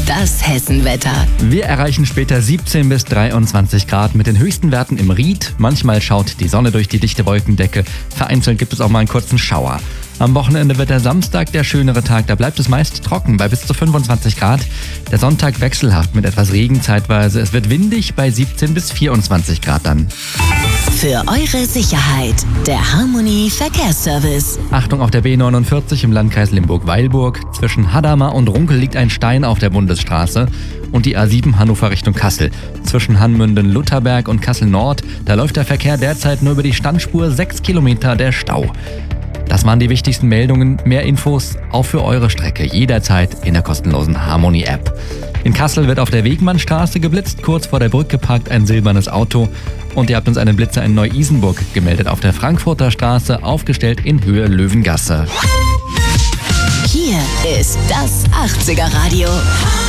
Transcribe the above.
Das Hessenwetter. Wir erreichen später 17 bis 23 Grad mit den höchsten Werten im Ried. Manchmal schaut die Sonne durch die dichte Wolkendecke. Vereinzelt gibt es auch mal einen kurzen Schauer. Am Wochenende wird der Samstag der schönere Tag. Da bleibt es meist trocken bei bis zu 25 Grad. Der Sonntag wechselhaft mit etwas Regen zeitweise. Es wird windig bei 17 bis 24 Grad dann. Für eure Sicherheit, der Harmony Verkehrsservice. Achtung, auf der B49 im Landkreis Limburg-Weilburg. Zwischen Hadamar und Runkel liegt ein Stein auf der Bundesstraße. Und die A7 Hannover Richtung Kassel. Zwischen Hanmünden-Lutherberg und Kassel-Nord, da läuft der Verkehr derzeit nur über die Standspur, 6 Kilometer der Stau. Das waren die wichtigsten Meldungen. Mehr Infos auch für eure Strecke jederzeit in der kostenlosen Harmony-App. In Kassel wird auf der Wegmannstraße geblitzt. Kurz vor der Brücke parkt ein silbernes Auto. Und ihr habt uns einen Blitzer in Neu-Isenburg gemeldet. Auf der Frankfurter Straße, aufgestellt in Höhe Löwengasse. Hier ist das 80er Radio.